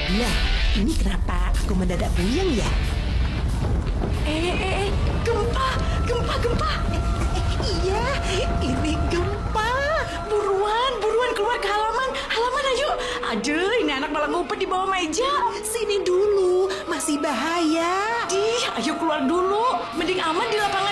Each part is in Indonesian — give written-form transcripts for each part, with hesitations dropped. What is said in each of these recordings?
Lah, ini kenapa aku mendadak buyang ya? Gempa, gempa, gempa. Iya, ini gempa. Buruan keluar ke halaman. Halaman ayo. Aduh, ini anak malah ngumpet di bawah meja. Sini dulu, masih bahaya. Ayo keluar dulu. Mending aman di lapangan.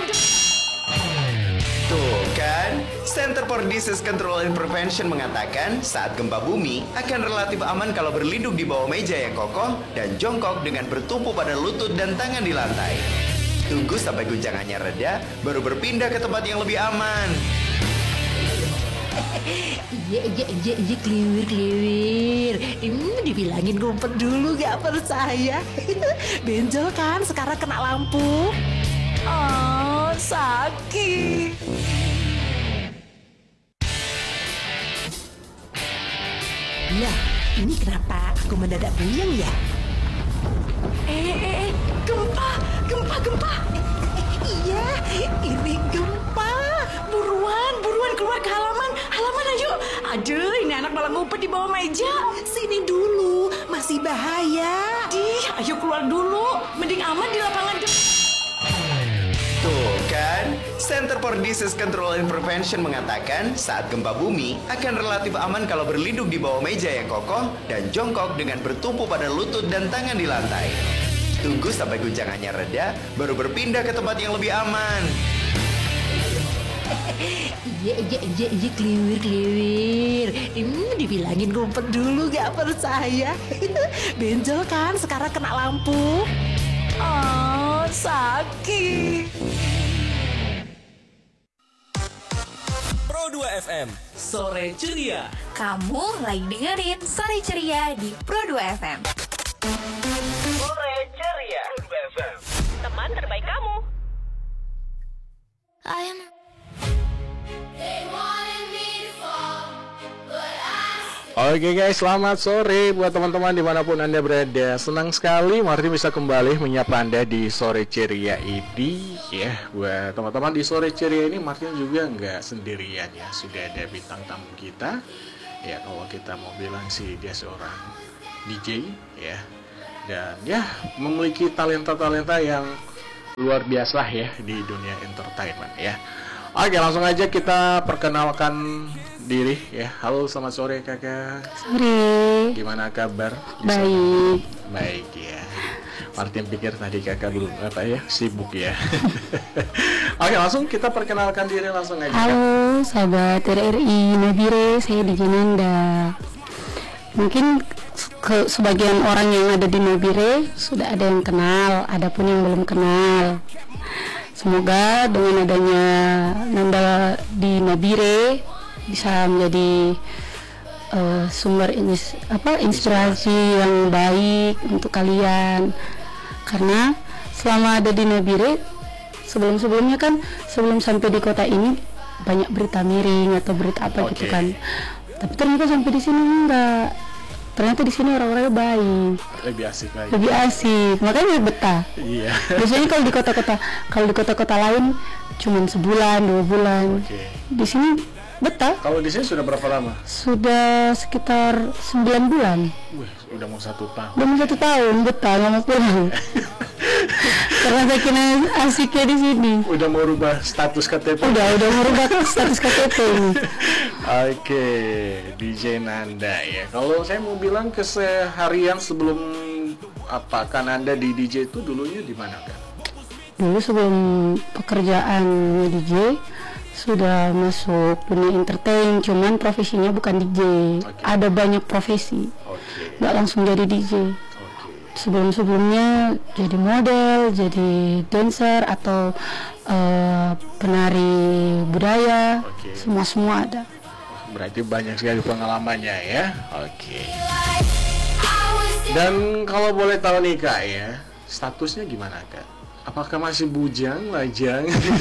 Tuh kan, Center for Disease Control and Prevention mengatakan saat gempa bumi akan relatif aman kalau berlindung di bawah meja yang kokoh dan jongkok dengan bertumpu pada lutut dan tangan di lantai. Tunggu sampai guncangannya reda, baru berpindah ke tempat yang lebih aman. Iya, kliwir. Dibilangin ngumpet dulu gak percaya. Benjol kan sekarang kena lampu. Oh, sakit. Lah, ini kenapa aku mendadak buyang ya? Gempa, gempa, gempa. Iya, ini gempa. Buruan keluar ke halaman. Halaman ayo. Aduh, ini anak malah ngumpet di bawah meja. Sini dulu, masih bahaya. Ayo keluar dulu. Mending aman di lapangan. Tuh kan, Center for Disease Control and Prevention mengatakan saat gempa bumi akan relatif aman kalau berlindung di bawah meja yang kokoh dan jongkok dengan bertumpu pada lutut dan tangan di lantai. Tunggu sampai guncangannya reda, baru berpindah ke tempat yang lebih aman. Iya, kliwir. Dibilangin ngumpet dulu gak percaya. Benjol kan sekarang kena lampu. Oh, sakit. Pro 2 FM, Sore Ceria. Kamu lagi dengerin Sore Ceria di Pro 2 FM. Sore Ceria. Pro 2 FM. Teman terbaik kamu. Oke guys, selamat sore buat teman-teman dimanapun Anda berada. Senang sekali Martin bisa kembali menyapa Anda di Sore Ceria ini ya. Buat teman-teman di Sore Ceria ini Martin juga nggak sendirian ya. Sudah ada bintang tamu kita. Ya kalau kita mau bilang sih dia seorang DJ ya. Dan ya memiliki talenta-talenta yang luar biasa ya di dunia entertainment ya. Oke, langsung aja kita perkenalkan diri ya. Halo, selamat sore kakak. Sore. Gimana kabar? Baik. Baik ya. Martin pikir tadi kakak belum sibuk ya. Oke, langsung kita perkenalkan diri langsung aja. Halo sahabat RRI Nabire, saya di Nanda. Mungkin sebagian orang yang ada di Nabire sudah ada yang kenal, ada pun yang belum kenal. Semoga dengan adanya Nanda di Nabire bisa menjadi sumber inspirasi yang baik untuk kalian. Karena selama ada di Nabire, sebelum-sebelumnya kan sebelum sampai di kota ini banyak berita miring atau berita apa gitu kan. Tapi ternyata sampai di sini enggak. Ternyata di sini orang-orangnya baik. Lebih asik. Makanya betah. Iya. Biasanya kalau di kota-kota lain cuma sebulan, 2 bulan. Di sini betah. Kalau di sini sudah berapa lama? Sudah sekitar 9 bulan. Wih, udah mau 1 tahun. Udah mau 1 tahun, betah nggak mau pulang. Karena saking asiknya di sini. Udah mau rubah status KTP. Udah mau rubah status KTP. Oke, DJ Nanda ya. Kalau saya mau bilang keseharian sebelum kan Anda di DJ itu dulunya di mana kan? Dulu sebelum pekerjaan DJ sudah masuk dunia entertain, cuman profesinya bukan DJ. Ada banyak profesi. Nggak langsung jadi DJ. Sebelum-sebelumnya jadi model, jadi dancer atau penari budaya, semua ada. Berarti banyak sekali pengalamannya ya. Oke. Dan kalau boleh tahu nih kak ya, statusnya gimana kak? Apakah masih bujang, lajang?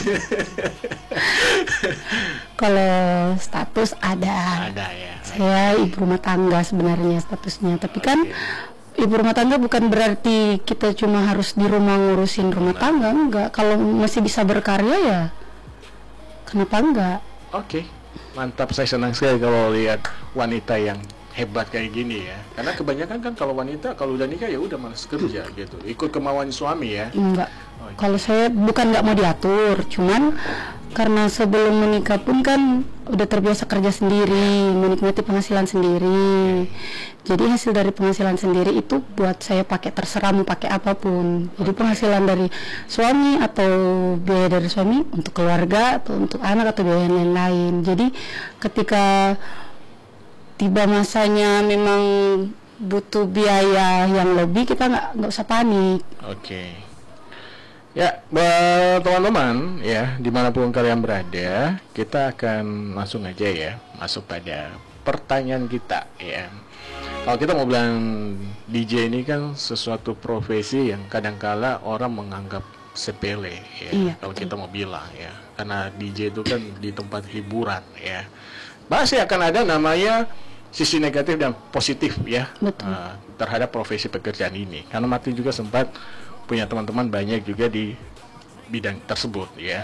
Kalau status ada. Ada ya. Saya ibu rumah tangga sebenarnya statusnya, tapi kan ibu rumah tangga bukan berarti kita cuma harus di rumah ngurusin rumah tangga, enggak. Kalau masih bisa berkarya ya kenapa enggak? Oke, mantap. Saya senang sekali kalau lihat wanita yang hebat kayak gini ya. Karena kebanyakan kan kalau wanita kalau udah nikah ya udah malas kerja gitu, ikut kemauan suami ya. Enggak. Oh, iya. Kalau saya bukan nggak mau diatur, cuman karena sebelum menikah pun kan udah terbiasa kerja sendiri, menikmati penghasilan sendiri. Jadi hasil dari penghasilan sendiri itu buat saya pakai, terserah mau pakai apapun. Jadi penghasilan dari suami atau biaya dari suami untuk keluarga atau untuk anak atau biaya yang lain-lain. Jadi ketika tiba masanya memang butuh biaya yang lebih, kita nggak usah panik. Oke. Ya, buat teman-teman ya, dimanapun kalian berada, kita akan langsung aja ya, masuk pada pertanyaan kita ya. Kalau kita mau bilang DJ ini kan sesuatu profesi yang kadangkala orang menganggap sepele ya. Iya, kalau betul. kita mau bilang ya, karena DJ itu kan di tempat hiburan ya. Masih akan ada namanya sisi negatif dan positif ya, Betul. terhadap profesi pekerjaan ini. Karena Martin juga sempat punya teman-teman banyak juga di bidang tersebut ya.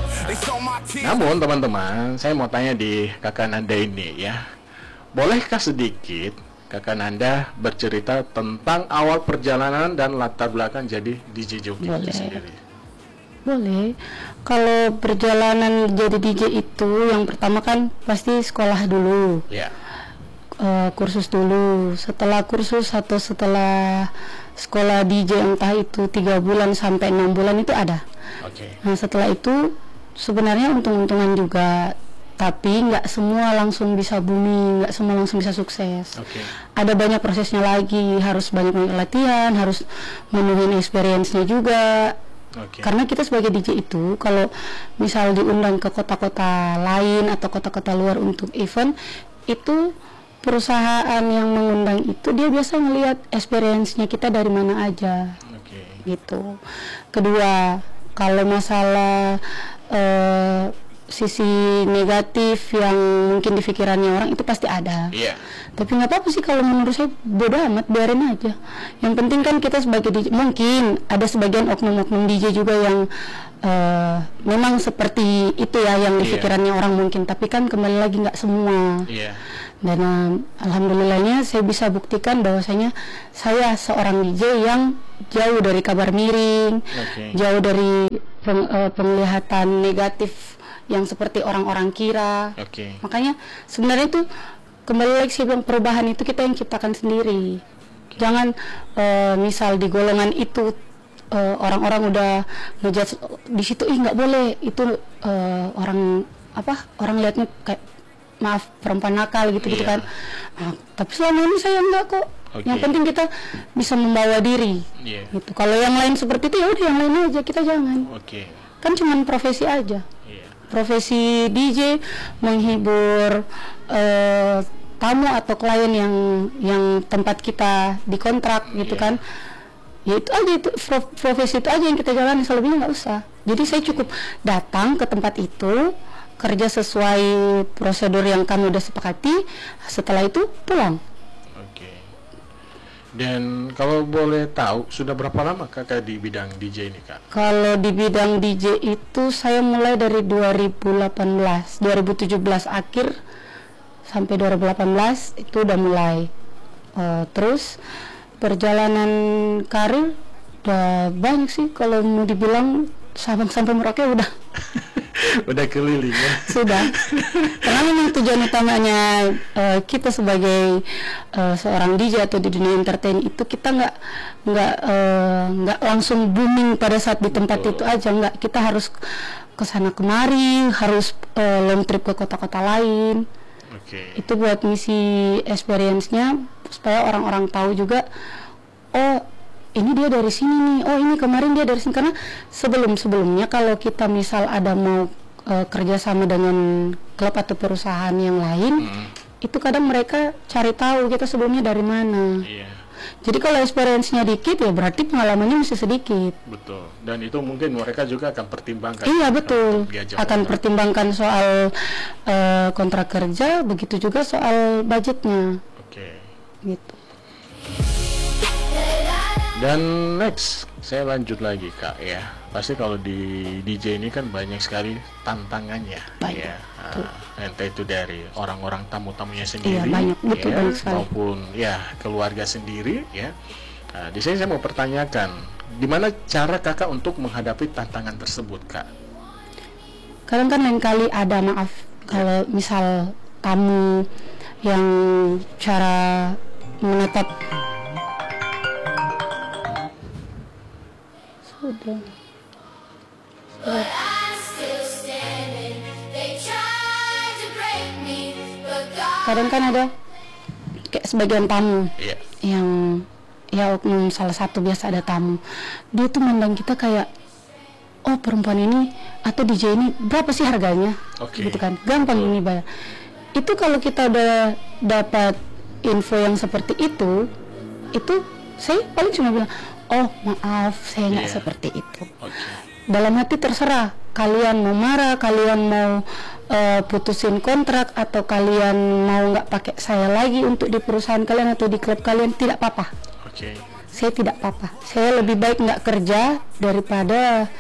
Namun teman-teman, saya mau tanya di kakak Nanda ini ya, bolehkah sedikit kakak Nanda bercerita tentang awal perjalanan dan latar belakang jadi DJ joki itu Boleh. sendiri? Boleh. Kalau perjalanan jadi DJ itu yang pertama kan pasti sekolah dulu. Ya. Kursus dulu. Setelah kursus atau setelah sekolah DJ entah itu 3 bulan sampai 6 bulan itu ada. Oke. Nah setelah itu sebenarnya untung-untungan juga, tapi nggak semua langsung bisa booming, nggak semua langsung bisa sukses. Oke. Ada banyak prosesnya lagi, harus banyak latihan, harus menuhin experience-nya juga. Oke. Karena kita sebagai DJ itu kalau misal diundang ke kota-kota lain atau kota-kota luar untuk event, itu perusahaan yang mengundang itu dia biasa ngelihat experience-nya kita dari mana aja Oke. gitu. Kedua, kalau masalah sisi negatif yang mungkin di pikirannya orang itu pasti ada. Iya. Tapi nggak apa-apa sih, kalau menurut saya bodoh amat, biarin aja. Yang penting kan kita sebagai DJ, mungkin ada sebagian oknum-oknum DJ juga yang memang seperti itu ya yang di Iya. pikirannya orang mungkin, tapi kan kembali lagi nggak semua. Iya. Dan alhamdulillahnya saya bisa buktikan bahwasanya saya seorang DJ yang jauh dari kabar miring, Oke. jauh dari penglihatan negatif yang seperti orang-orang kira. Oke. Makanya sebenarnya itu kembali lagi saya bilang, perubahan itu kita yang ciptakan sendiri. Jangan misal di golongan itu orang-orang udah ngejudge di situ, nggak boleh itu, orang lihatnya kayak maaf perempuan nakal gitu-gitu Iya. kan. Nah, tapi selama ini saya enggak kok. Oke. Yang penting kita bisa membawa diri. Iya. Gitu. Kalau yang lain seperti itu ya udah yang lain aja, kita jangan. Oke. Kan cuman profesi aja. Iya. Profesi DJ menghibur tamu atau klien yang tempat kita dikontrak gitu Iya. kan. Ya itu aja, itu profesi itu aja yang kita jalani, selebihnya nggak usah. Jadi saya cukup datang ke tempat itu, kerja sesuai prosedur yang kami udah sepakati, setelah itu pulang. Oke. Dan kalau boleh tahu sudah berapa lama kakak di bidang DJ ini kak? Kalau di bidang DJ itu saya mulai dari 2017 akhir sampai 2018 itu udah mulai. Terus perjalanan karir udah banyak sih, kalau mau dibilang Sabang sampai Merauke udah. Udah keliling ya. Sudah. Karena memang tujuan utamanya kita sebagai seorang DJ atau di dunia entertain itu, kita nggak langsung booming pada saat di tempat Betul. itu aja, nggak. Kita harus kesana kemari, harus long trip ke kota-kota lain. Oke. Itu buat misi experience-nya, supaya orang-orang tahu juga, oh ini dia dari sini nih, oh ini kemarin dia dari sini. Karena sebelumnya kalau kita misal ada mau kerjasama dengan klub atau perusahaan yang lain, itu kadang mereka cari tahu kita sebelumnya dari mana. Iya. Jadi kalau experience-nya dikit ya berarti pengalamannya mesti sedikit. Betul. Dan itu mungkin mereka juga akan pertimbangkan. Iya betul, Untuk diajak akan orang. pertimbangkan soal kontrak kerja, begitu juga soal budgetnya Oke. gitu. Dan next, saya lanjut lagi kak ya. pasti kalau di DJ ini kan banyak sekali tantangannya. Banyak, Ya. betul. Entah itu dari orang-orang tamu-tamunya sendiri, banyak, betul, ya, banyak sekali. maupun ya keluarga sendiri, ya. Nah, di sini saya mau pertanyakan, gimana cara kakak untuk menghadapi tantangan tersebut, kak? Kadang kan lain kali ada maaf kalau misal tamu yang cara menatap sudah. Kadang kan ada kayak sebagian tamu Iya. yang ya oknum salah satu biasa ada tamu, dia tuh mandang kita kayak, oh perempuan ini atau DJ ini berapa sih harganya, Oke. gitu kan, gampang ini bayar. Itu kalau kita udah dapat info yang seperti itu saya paling cuma bilang, oh maaf saya nggak Iya. seperti itu. Oke. Dalam hati terserah kalian mau marah, kalian mau putusin kontrak, atau kalian mau nggak pakai saya lagi untuk di perusahaan kalian atau di klub kalian, tidak apa-apa. Oke. Saya tidak apa-apa. Saya lebih baik nggak kerja daripada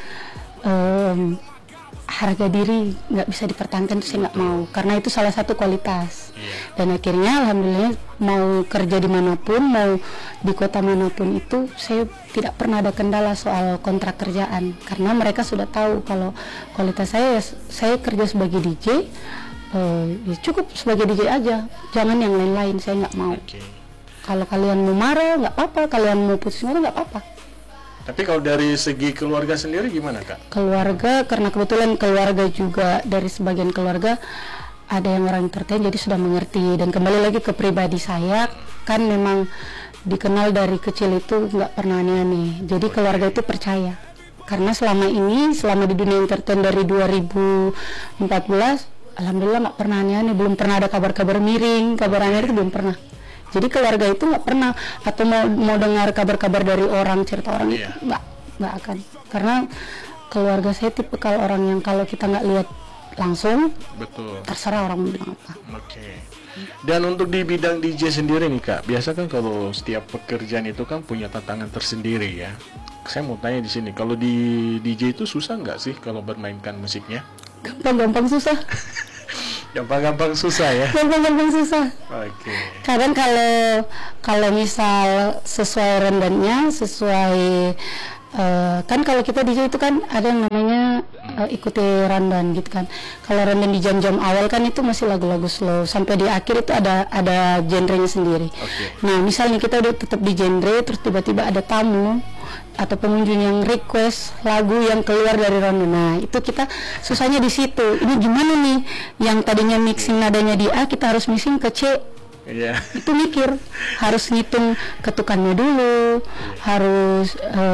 harga diri nggak bisa dipertahankan, itu saya nggak mau, karena itu salah satu kualitas. Dan akhirnya alhamdulillah mau kerja dimanapun, mau di kota manapun itu, saya tidak pernah ada kendala soal kontrak kerjaan, karena mereka sudah tahu kalau kualitas saya kerja sebagai DJ, ya cukup sebagai DJ aja, jangan yang lain-lain, saya nggak mau. Oke. Kalau kalian mau marah nggak apa-apa, kalian mau putus marah nggak apa-apa. Tapi kalau dari segi keluarga sendiri gimana, kak? Keluarga, karena kebetulan keluarga juga, dari sebagian keluarga ada yang orang entertain, jadi sudah mengerti. Dan kembali lagi ke pribadi saya, kan memang dikenal dari kecil itu nggak pernah aneh-aneh, jadi keluarga itu percaya. Karena selama di dunia entertain dari 2014, alhamdulillah nggak pernah aneh-aneh, belum pernah ada kabar-kabar miring, kabar aneh itu belum pernah. Jadi keluarga itu nggak pernah, atau mau dengar kabar-kabar dari orang, cerita orang itu nggak akan. Karena keluarga saya tipe kalau orang yang kalau kita nggak lihat langsung, Betul. terserah orang mau bilang apa. Oke. Dan untuk di bidang DJ sendiri nih, kak, biasa kan kalau setiap pekerjaan itu kan punya tantangan tersendiri ya. Saya mau tanya di sini, kalau di DJ itu susah nggak sih kalau bermainkan musiknya? Gampang-gampang susah. Gampang-gampang susah ya. Gampang-gampang susah. Oke. Kadang kalau misal sesuai rendannya, sesuai kan kalau kita DJ itu kan ada yang namanya ikuti rundown gitu kan. Kalau rundown di jam-jam awal kan itu masih lagu-lagu slow, sampai di akhir itu ada genrenya sendiri. Nah misalnya kita udah tetap di genre, terus tiba-tiba ada tamu atau pengunjung yang request lagu yang keluar dari rundown, nah itu kita susahnya di situ. Ini gimana nih, yang tadinya mixing nadanya di A kita harus mixing ke C. Iya. Itu mikir, harus ngitung ketukannya dulu, harus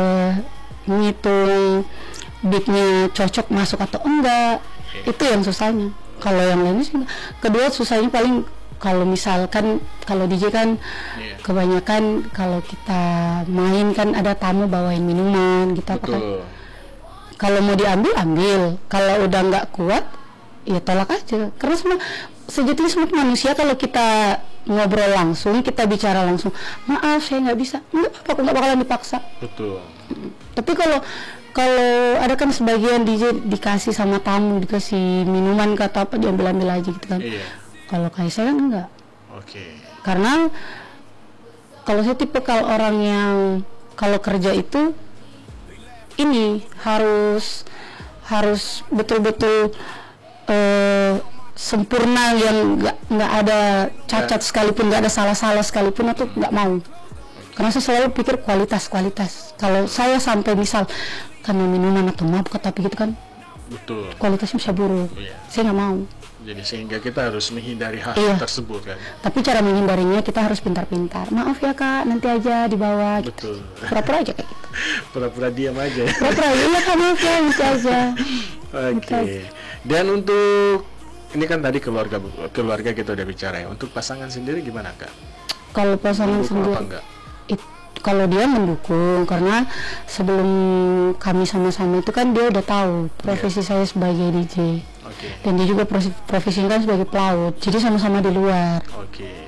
ngitung beatnya cocok masuk atau enggak. Itu yang susahnya. Kalau yang lainnya sih enggak. Kedua susahnya paling kalau misalkan kalau DJ kan kebanyakan kalau kita main kan ada tamu bawain minuman gitu apa kan. Kalau mau diambil ambil, kalau udah nggak kuat ya tolak aja. Karena sejatinya semua manusia, kalau kita ngobrol langsung, kita bicara langsung, maaf saya nggak bisa, nggak apa-apa, aku nggak bakalan dipaksa. Betul. Tapi kalau ada kan sebagian DJ dikasih sama tamu, dikasih minuman kata apa, diambil-ambil aja gitu kan. Kalau kayak saya kan enggak. Karena kalau saya tipe kalau orang yang kalau kerja itu ini harus betul-betul sempurna, yang nggak ada cacat sekalipun, nggak ada salah-salah sekalipun, atau nggak mau. Karena saya selalu pikir kualitas. Kalau saya sampai misal karena minuman atau mabuk tapi gitu kan, kualitasnya bisa buruk. Saya nggak mau. Jadi sehingga kita harus menghindari hal tersebut kan. Tapi cara menghindarinya kita harus pintar-pintar. Maaf ya kak, nanti aja dibawa. Gitu. Pura-pura aja kayak gitu. Pura-pura diam aja. Pura-pura iya kak, maaf ya, gitu aja. Oke. Dan untuk ini kan tadi keluarga kita udah bicara ya. Untuk pasangan sendiri gimana kak? Kalau pasangan sendiri, kalau dia mendukung, karena sebelum kami sama-sama itu kan dia udah tahu profesi saya sebagai DJ. Dan dia juga profesinya kan sebagai pelaut, jadi sama-sama di luar.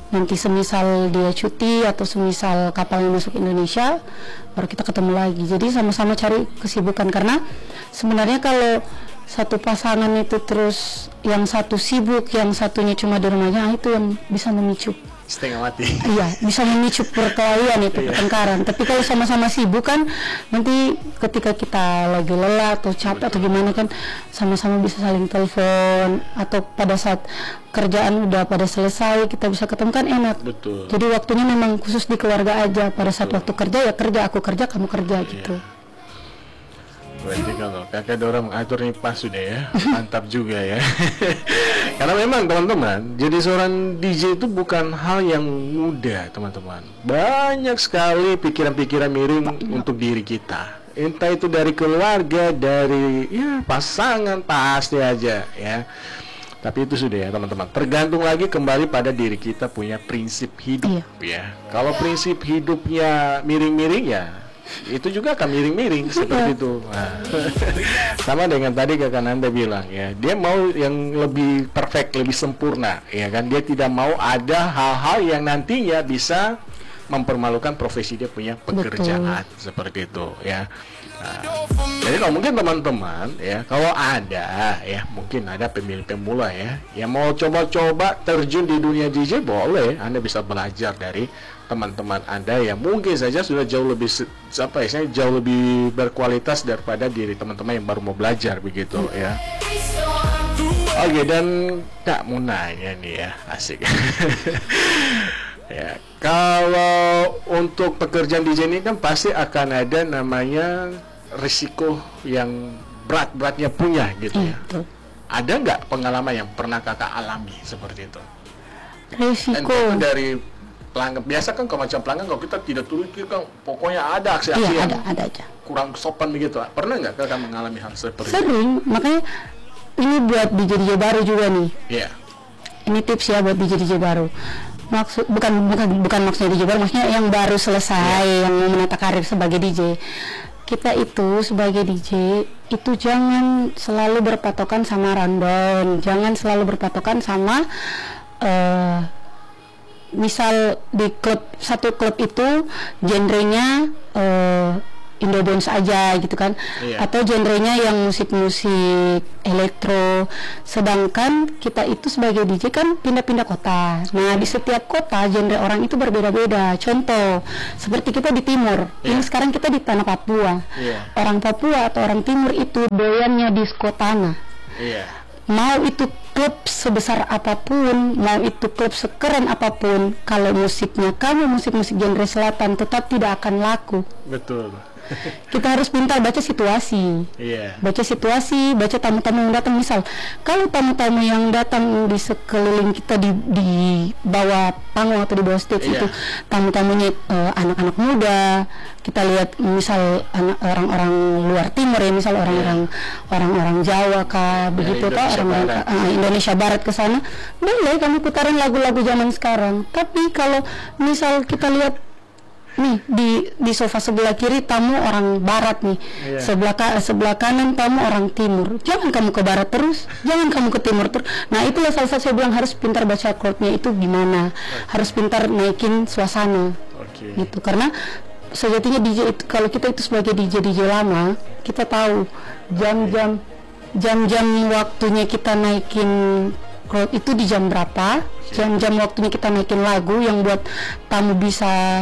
nanti semisal dia cuti atau semisal kapalnya masuk Indonesia, baru kita ketemu lagi. Jadi sama-sama cari kesibukan, karena sebenarnya kalau satu pasangan itu terus yang satu sibuk, yang satunya cuma di rumahnya, itu yang bisa memicu setengah mati. Iya, bisa memicu perkelahian itu, pertengkaran. Tapi kalau sama-sama sibuk kan, nanti ketika kita lagi lelah atau capek atau gimana kan, sama-sama bisa saling telepon, atau pada saat kerjaan udah pada selesai kita bisa ketemu kan enak. Betul. Jadi waktunya memang khusus di keluarga aja. Pada saat waktu kerja ya kerja, aku kerja, kamu kerja gitu. Berarti kalau kakak Dora mengatur nih pas sudah ya, mantap juga ya. Karena memang teman-teman, jadi seorang DJ itu bukan hal yang mudah teman-teman. Banyak sekali pikiran-pikiran miring untuk diri kita. Entah itu dari keluarga, dari ya pasangan, pasti aja ya. Tapi itu sudah ya teman-teman. Tergantung lagi kembali pada diri kita punya prinsip hidup ya. Kalau prinsip hidupnya miring-miring ya, itu juga akan miring-miring seperti itu. Nah, sama dengan tadi kakak Nanda bilang ya, dia mau yang lebih perfect, lebih sempurna ya kan. Dia tidak mau ada hal-hal yang nantinya bisa mempermalukan profesi dia punya pekerjaan. Betul. Seperti itu ya. Nah, jadi kalau mungkin teman-teman ya, kalau ada ya, mungkin ada pemula ya, yang mau coba-coba terjun di dunia DJ, boleh, Anda bisa belajar dari teman-teman Anda yang mungkin saja sudah jauh lebih jauh lebih berkualitas daripada diri teman-teman yang baru mau belajar begitu ya. Oke, dan Kak mau nanya nih ya, asik. Ya, kalau untuk pekerjaan DJ ini kan pasti akan ada namanya risiko yang berat-beratnya punya gitu ya. Ada nggak pengalaman yang pernah kakak alami seperti itu? Risiko dari pelanggan biasa kan, kalau macam pelanggan kalau kita tidak turun kan pokoknya ada aksi-aksi yang ada aja kurang sopan begitu. Pernah nggak kakak mengalami hal seperti itu? Sering, makanya ini buat DJ baru juga nih. Iya. Ini tips ya buat DJ baru. Bukan maksudnya DJ baru, maksudnya yang baru selesai, yang mau menata karir sebagai DJ. Kita itu sebagai DJ itu jangan selalu berpatokan sama rundown, jangan selalu berpatokan sama misal di satu klub itu genrenya Indodance aja gitu kan, atau genrenya yang musik-musik elektro, sedangkan kita itu sebagai DJ kan pindah-pindah kota. Nah di setiap kota genre orang itu berbeda-beda. Contoh seperti kita di timur, ini sekarang kita di tanah Papua. Orang Papua atau orang timur itu doyannya disco tanah. Mau itu klub sebesar apapun, mau itu klub sekeren apapun, kalau musiknya kamu musik-musik genre selatan tetap tidak akan laku. Betul. Kita harus pintar baca situasi, baca situasi, baca tamu-tamu yang datang. Misal kalau tamu-tamu yang datang di sekeliling kita di bawah panggung atau di bawah stage itu tamu-tamunya anak-anak muda, kita lihat misal orang-orang luar timur ya, misal orang-orang Jawa kah begitu kah, orang Indonesia Barat ke sana, boleh kami putarin lagu-lagu zaman sekarang. Tapi kalau misal kita lihat nih di sofa sebelah kiri tamu orang barat nih, sebelah kanan tamu orang timur, jangan kamu ke barat terus, jangan kamu ke timur terus. Nah itulah salah satu saya bilang harus pintar baca chordnya itu gimana, harus pintar naikin suasana gitu. Karena sejatinya DJ itu, kalau kita itu sebagai DJ lama, kita tahu jam-jam waktunya kita naikin crowd itu di jam berapa, jam-jam waktunya kita naikin lagu yang buat tamu bisa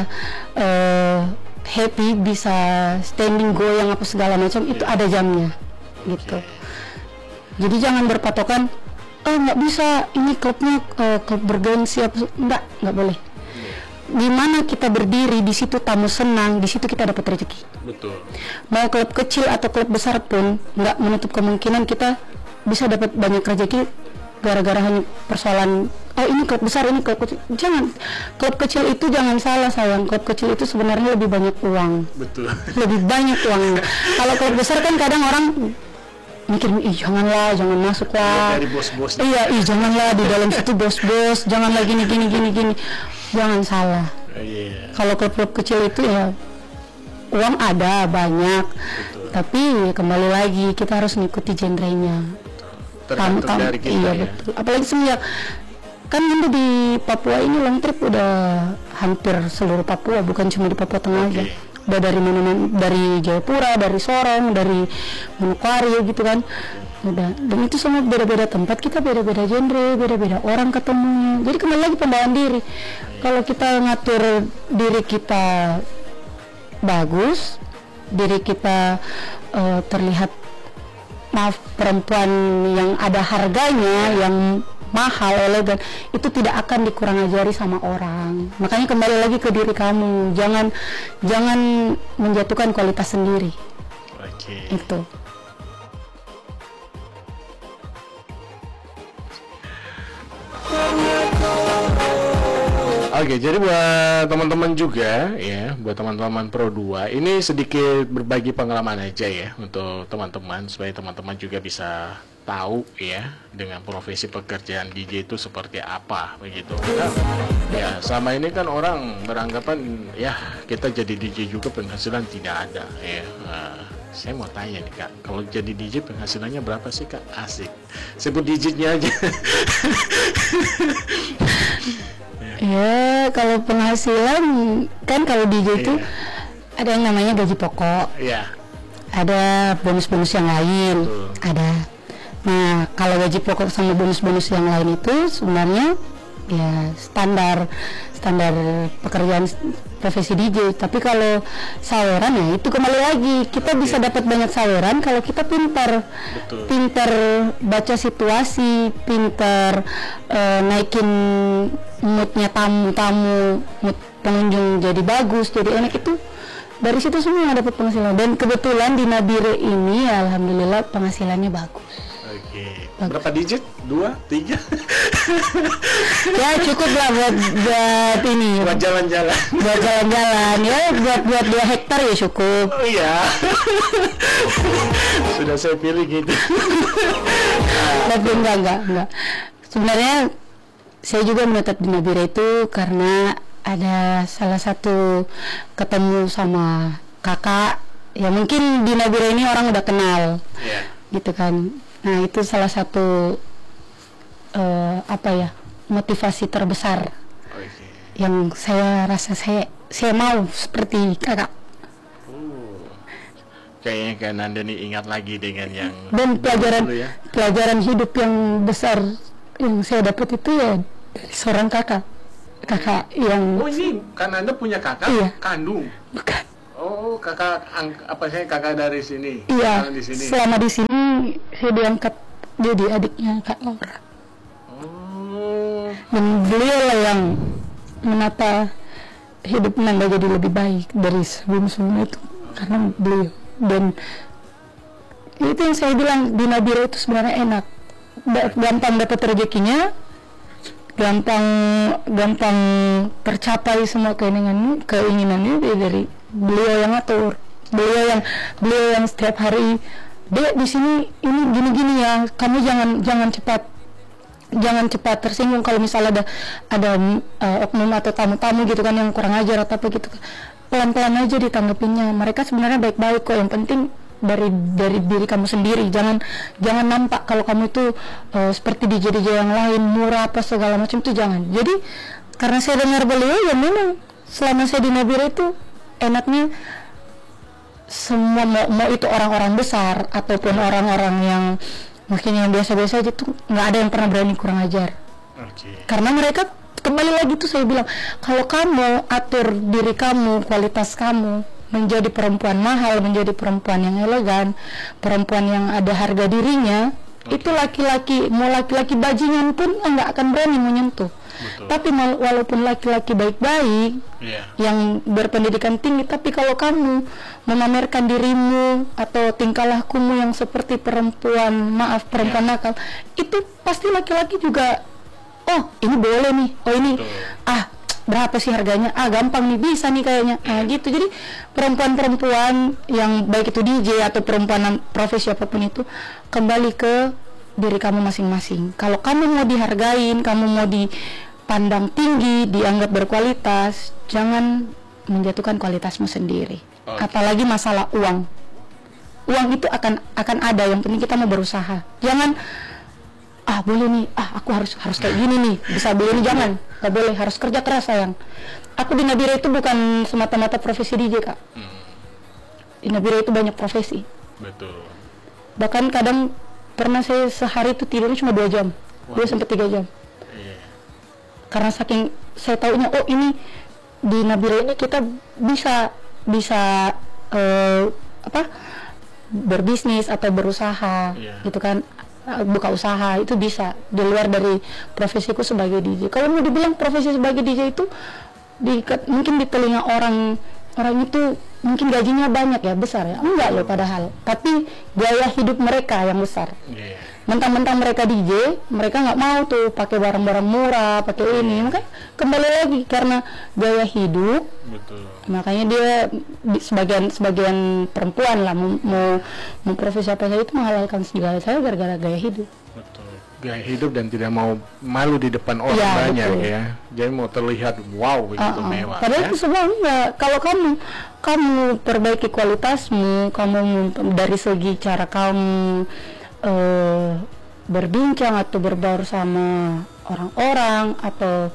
happy, bisa standing goyang apa segala macam, itu ada jamnya gitu. Jadi jangan berpatokan nggak bisa, ini klubnya klub bergengsi apa, nggak boleh. Di mana kita berdiri di situ tamu senang, di situ kita dapat rezeki. Betul. Mau klub kecil atau klub besar pun nggak menutup kemungkinan kita bisa dapat banyak rezeki gara-gara hanya persoalan ini klub besar, ini klub kecil. Jangan, klub kecil itu jangan salah sayang, klub kecil itu sebenarnya lebih banyak uang. Betul. Lebih banyak uang. Kalau klub besar kan kadang orang mikir, janganlah, jangan masuk lah. Dari bos-bos. Janganlah di dalam situ bos-bos, janganlah gini. Jangan salah. Kalau klub-klub kecil itu ya uang ada banyak. Betul. Tapi kembali lagi kita harus mengikuti genrenya. Tergantung dari kita ya. Betul. Apalagi semenjak kan ini di Papua ini long trip udah hampir seluruh Papua, bukan cuma di Papua Tengah aja. Udah dari mana-mana, dari Jayapura, dari Sorong, dari Manokwari gitu kan. Udah, dan itu semua beda-beda tempat, kita beda-beda genre, beda-beda orang ketemu. Jadi kembali lagi pembawaan diri. Kalau kita ngatur diri kita bagus, diri kita terlihat perempuan yang ada harganya, yang mahal, elegan, itu tidak akan dikurang ajari sama orang. Makanya kembali lagi ke diri kamu, jangan menjatuhkan kualitas sendiri. Itu. Oke, jadi buat teman-teman juga ya, buat teman-teman Pro 2, ini sedikit berbagi pengalaman aja ya untuk teman-teman, supaya teman-teman juga bisa tahu ya dengan profesi pekerjaan DJ itu seperti apa begitu. Nah, ya sama ini kan orang beranggapan ya kita jadi DJ juga penghasilan tidak ada ya. Nah, saya mau tanya nih Kak, kalau jadi DJ penghasilannya berapa sih Kak? Asik, sebut digitnya aja. Ya, kalau penghasilan kan kalau DJ itu ada yang namanya gaji pokok, ada bonus-bonus yang lain, ada. Nah, kalau gaji pokok sama bonus-bonus yang lain itu sebenarnya ya standar pekerjaan profesi DJ. Tapi kalau saweran ya itu kembali lagi kita bisa dapat banyak saweran kalau kita pintar baca situasi, pintar naikin moodnya tamu, mood pengunjung jadi bagus, jadi enak, itu dari situ semua dapat penghasilan. Dan kebetulan di Nabire ini ya, alhamdulillah penghasilannya bagus. Berapa digit? 2, 3? Ya cukup lah buat ini. Buat jalan-jalan. Buat jalan-jalan ya, buat 2 hektar ya cukup. Oh iya. Sudah saya pilih gitu. Tapi enggak. Sebenarnya saya juga menetap di Nabire itu karena ada salah satu ketemu sama kakak. Ya mungkin di Nabire ini orang udah kenal. Gitu kan. Nah itu salah satu motivasi terbesar yang saya rasa saya mau seperti kakak. Kayaknya kan Anda nih ingat lagi dengan yang dan pelajaran hidup yang besar yang saya dapat itu ya dari seorang kakak yang. Oh ini kan Anda punya kakak kandung? Bukan. Oh, kakak dari sini. Iya. Di sini. Selama di sini saya diangkat jadi adiknya Kak Laura. Oh. Dan beliau lah yang menata hidup Nanda jadi lebih baik dari sebelum-sebelumnya itu karena beliau. Dan itu yang saya bilang di Nabire itu sebenarnya enak, gampang dapat rezekinya, gampang tercapai semua keinginannya dari beliau yang ngatur, beliau yang setiap hari, Dek di sini ini gini-gini ya, kamu jangan cepat tersinggung kalau misalnya ada oknum atau tamu-tamu gitu kan yang kurang ajar atau apa gitu, pelan-pelan aja ditanggapinnya. Mereka sebenarnya baik-baik kok, yang penting dari diri kamu sendiri, jangan nampak kalau kamu itu seperti DJ yang lain murah apa segala macam, itu jangan. Jadi karena saya dengar beliau ya memang selama saya di Nabire itu enaknya semua, mau itu orang-orang besar ataupun orang-orang yang mungkin yang biasa-biasa aja tuh nggak ada yang pernah berani kurang ajar. Karena mereka kembali lagi tuh saya bilang, kalau kamu atur diri kamu, kualitas kamu menjadi perempuan mahal, menjadi perempuan yang elegan, perempuan yang ada harga dirinya, itu laki-laki, mau laki-laki bajingan pun nggak akan berani menyentuh. Tapi walaupun laki-laki baik-baik yang berpendidikan tinggi, tapi kalau kamu memamerkan dirimu atau tingkah lakumu yang seperti perempuan nakal, itu pasti laki-laki juga, oh ini boleh nih, oh ini berapa sih harganya, gampang nih, bisa nih kayaknya, gitu. Jadi perempuan-perempuan yang baik itu DJ atau perempuan profesi apapun itu, kembali ke diri kamu masing-masing. Kalau kamu mau dihargain, kamu mau dipandang tinggi, dianggap berkualitas, jangan menjatuhkan kualitasmu sendiri. Apalagi masalah uang itu akan ada, yang penting kita mau berusaha. Jangan boleh nih, aku harus kayak gini nih, bisa beli ini, jangan, nggak boleh, harus kerja keras sayang. Aku di Nabire itu bukan semata-mata profesi DJ Kak. Di Nabire itu banyak profesi. Betul. Bahkan kadang pernah saya sehari itu tidurnya cuma 2 jam, 2 sampai 3 jam. Iya. Karena saking saya taunya, ini di Nabire ini kita bisa berbisnis atau berusaha, gitu kan, buka usaha itu bisa di luar dari profesiku sebagai DJ. Kalau mau dibilang profesi sebagai DJ itu mungkin di telinga orang itu mungkin gajinya banyak ya, besar ya, enggak loh padahal, tapi gaya hidup mereka yang besar. Mentang-mentang mereka DJ, mereka nggak mau tuh pakai barang-barang murah, pakai ini, makanya kembali lagi karena gaya hidup. Betul. Makanya dia sebagian perempuan lah mau profesi apa saja itu menghalalkan segala saya gara-gara gaya hidup. Betul. Gaya hidup dan tidak mau malu di depan orang banyak, betul. Ya. Jadi mau terlihat wow begitu mewah. Padahal itu semua enggak. Kalau kamu perbaiki kualitasmu, kamu dari segi cara kamu berbincang atau berbaur sama orang-orang atau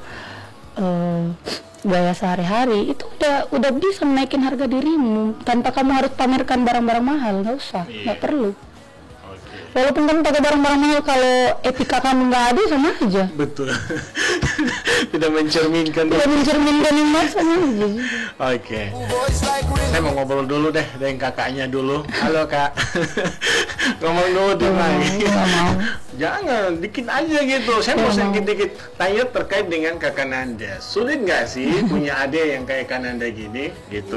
gaya sehari-hari, itu udah bisa menaikin harga dirimu tanpa kamu harus pamerkan barang-barang mahal, nggak usah, nggak perlu. Walaupun kamu pakai barang-barang mahal, kalau etika kamu nggak ada, sama aja. Betul. Tidak mencerminkan yang mas, sama aja. Oke. Saya mau ngobrol dulu deh dengan kakaknya dulu. Halo Kak. Ngomong dulu deh. Nggak mau. Jangan, dikit aja gitu. Saya mau sedikit tanya terkait dengan kakak Nanda. Sulit nggak sih punya adik yang kayak Kak Nanda gini? Gitu.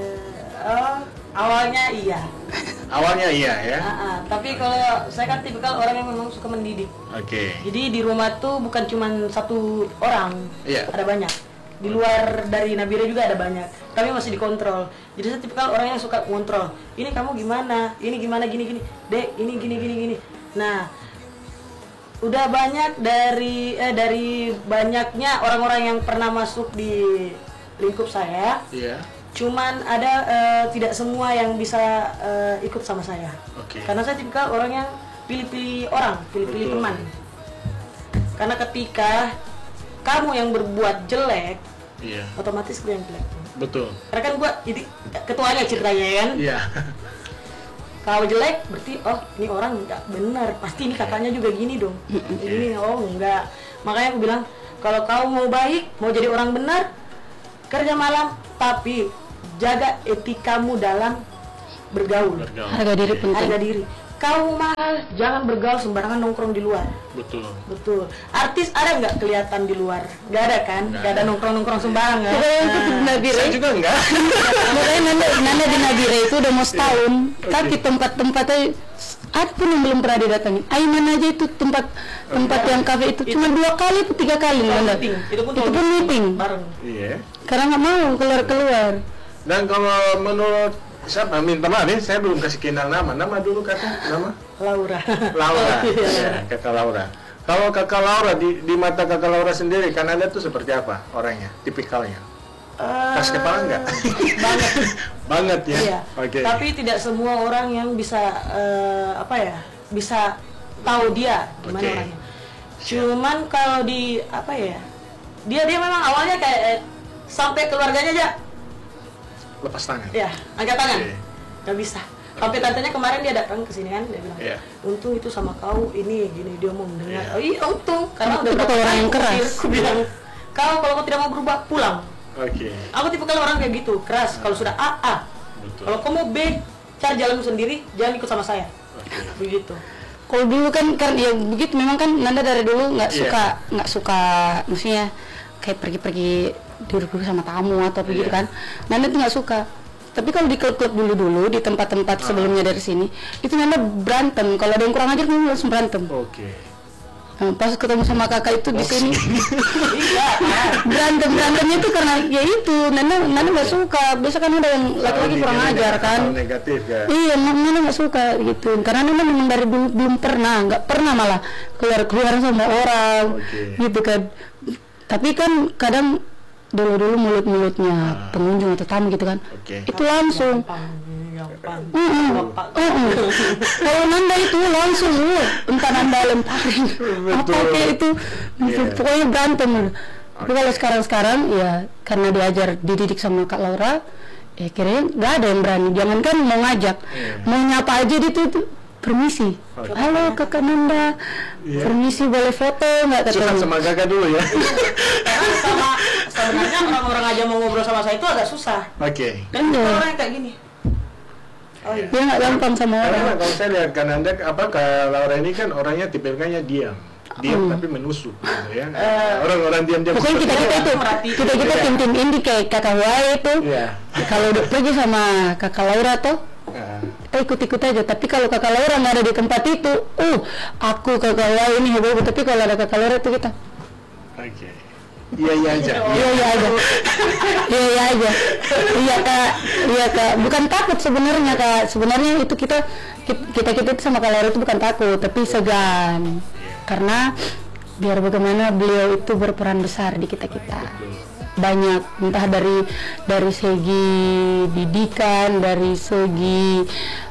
Awalnya iya. Awalnya iya ya. Tapi kalau saya kan tipikal orang yang memang suka mendidik. Oke. Jadi di rumah tuh bukan cuma satu orang, ada banyak. Di luar dari Nabire juga ada banyak. Tapi masih dikontrol. Jadi saya tipikal orang yang suka kontrol. Ini kamu gimana? Ini gimana gini. Dek, ini gini. Nah, udah banyak dari banyaknya orang-orang yang pernah masuk di lingkup saya. Iya. Cuman ada tidak semua yang bisa ikut sama saya. Karena saya tipikal orang yang pilih-pilih teman. Karena ketika kamu yang berbuat jelek, otomatis gue yang jelek. Betul. Karena kan gue ini ketuanya ceritanya kan. Iya. Kalau jelek berarti ini orang nggak benar, pasti ini kakaknya juga gini dong. Ini enggak. Makanya aku bilang kalau kau mau baik, mau jadi orang benar, kerja malam, tapi jaga etikamu dalam bergaul. Harga diri penting. Harga diri. Kau mahal, jangan bergaul sembarangan nongkrong di luar. Betul. Artis ada nggak kelihatan di luar? Nggak ada kan? Nggak ada nongkrong sembarangan. Saya juga enggak. Makanya Nanda di Nabire itu udah mau setahun. Tapi tempat-tempatnya ada pun yang belum pernah didatangi. Aiman aja itu tempat yang kafe itu cuma 2 kali atau 3 kali Nanda. Itu pun meeting bareng. Iya. Karena nggak mau keluar. Dan kalau menurut siapa, minta maaf ya, saya belum kasih kenal nama dulu kakak, nama? Laura. Ya, kakak Laura. Kalau kakak Laura, di mata kakak Laura sendiri, Kanada tuh seperti apa orangnya, tipikalnya? Kas kepala enggak? Banget ya? Iya. Tapi tidak semua orang yang bisa, bisa tahu dia gimana orangnya. Cuman kalau dia memang awalnya kayak sampai keluarganya aja lepas tangan. Ya, angkat tangan. Nggak bisa. Sampai tantenya kemarin dia datang ke sini kan, dia bilang, untung itu sama kau ini gini, dia mau mendengar. Oh iya untung, karena udah orang yang keras. Aku bilang, kalau tidak mau berubah pulang. Aku tipe orang kayak gitu, keras. Kalau sudah A. Kalau kamu B, cari jalanmu sendiri, jangan ikut sama saya. Begitu. Kalau dulu kan ya begitu, memang kan Nanda dari dulu nggak suka maksudnya kayak pergi-pergi duduk sama tamu atau begitu kan. Nanda tuh nggak suka. Tapi kalau di klub-klub dulu di tempat-tempat sebelumnya dari sini, itu Nanda berantem. Kalau ada yang kurang ajar, Nanda langsung berantem. Nah, pas ketemu sama kakak itu di sini, berantemnya itu karena ya itu Nanda nggak suka. Biasa kan ada yang laki-laki kurang ajar kan. Negatif kan. Iya, Nanda nggak suka gitu. Karena Nanda memang dari dulu belum nggak pernah malah keluar sama orang, gitu kan. Tapi kan kadang dulu mulutnya pengunjung atau tamu gitu kan, itu langsung gampang. Kalau Nanda itu langsung, entah Nanda lemparin apa kayak itu, pokoknya berantem. Tapi kalau sekarang ya karena dididik sama Kak Laura, kira nggak ada yang berani. Jangankan mau ngajak, mau nyapa aja tuh permisi. Halo Kakak Nanda, permisi boleh foto nggak? Curhat sama Kakak dulu ya. Karena sebenarnya orang-orang aja mau ngobrol sama saya itu agak susah. Oke. Dan orangnya kayak gini. Dia nggak gampang sama Karena orang. kalau saya lihat kan Anda Kak Laura ini kan orangnya tipikalnya diam tapi menusuk gitu ya. Orang-orang diam-diam. Pokoknya kita tim indie kayak Kakak Wai itu. Kalau udah pergi sama Kakak Laura tuh, kita ikut-ikut aja. Tapi kalau Kakak Laura nggak ada di tempat itu, aku Kakak Wai ini heboh. Tapi kalau ada Kakak Laura itu kita, Oke. Iya aja. Iya kak. Bukan takut sebenarnya kak. Sebenarnya itu kita sama Kak Laura itu bukan takut, tapi segan. Karena biar bagaimana beliau itu berperan besar di kita banyak, entah dari segi didikan, dari segi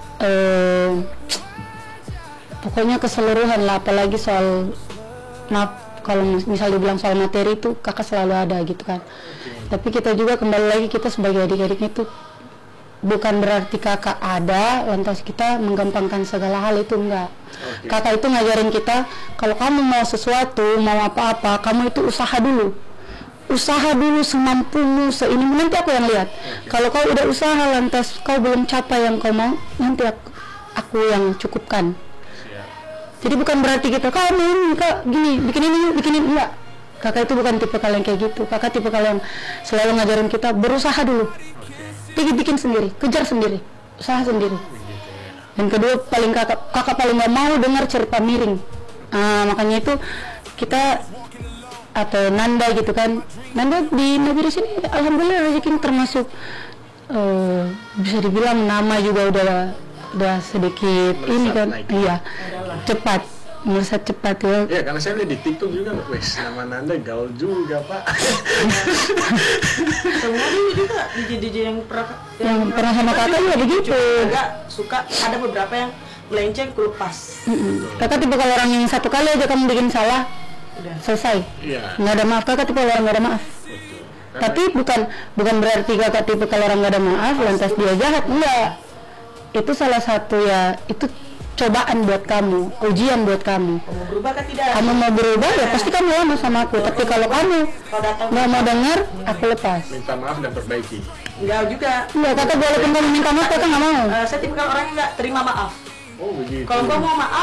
pokoknya keseluruhan lah, apalagi soal kalau misal dibilang soal materi itu kakak selalu ada gitu kan. Tapi kita juga kembali lagi, kita sebagai adik-adik itu bukan berarti kakak ada lantas kita menggampangkan segala hal, itu enggak. Kakak itu ngajarin kita kalau kamu mau sesuatu, mau apa-apa, kamu itu usaha dulu semampumu, seini nanti aku yang lihat. Kalau kau udah usaha lantas kau belum capai yang kau mau, nanti aku yang cukupkan. Jadi bukan berarti kita kamu ini kak gini bikin ini enggak. Kakak itu bukan tipe kalian kayak gitu. Kakak tipe kalian selalu ngajarin kita berusaha dulu, bikin sendiri, kejar sendiri, usaha sendiri. Dan kedua kakak paling nggak mau dengar cerita miring. Makanya itu kita atau Nanda gitu kan, Nanda di Nabire sini alhamdulillah rezeki termasuk bisa dibilang nama juga udah sedikit melesat ini kan naik. Iya cepat melesat cepat ya. Ya karena saya lihat di TikTok juga, wes nama Nanda gaul juga pak. Semua juga DJ yang pernah sama kakak juga begitu. Agak suka ada beberapa yang melenceng kelepas. Kakak tipe kalau orang yang satu kali aja kamu bikin salah udah selesai, nggak ada maaf. Kakak tipe kalau orang nggak ada maaf. Tapi bukan berarti kakak tipe kalau orang nggak ada maaf lantas dia jahat, enggak. Itu salah satu ya, itu cobaan buat kamu, ujian buat kamu. Mau berubah kan tidak? Kamu mau berubah ya pasti kamu lama sama aku. Tapi kalau kamu nggak mau dengar, aku lepas. Minta maaf dan perbaiki. Enggak juga. Iya, kakak walaupun kamu minta maaf, kakak nggak mau. Saya tipe orang yang nggak terima maaf. Oh begitu. Kalau kamu mau maaf